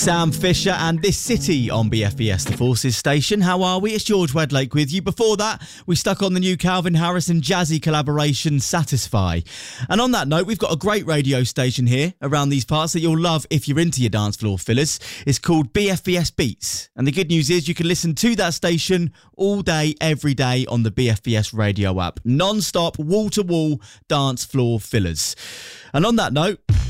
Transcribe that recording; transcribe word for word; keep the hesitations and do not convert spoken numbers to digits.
Sam Fisher and This City on B F B S The Forces station. How are we? It's George Wedlake with you. Before that, we stuck on the new Calvin Harris and Jazzy collaboration, Satisfy. And on that note, we've got a great radio station here around these parts that you'll love if you're into your dance floor fillers. It's called B F B S Beats. And the good news is you can listen to that station all day, every day on the B F B S radio app. Non-stop, wall-to-wall dance floor fillers. And on that note,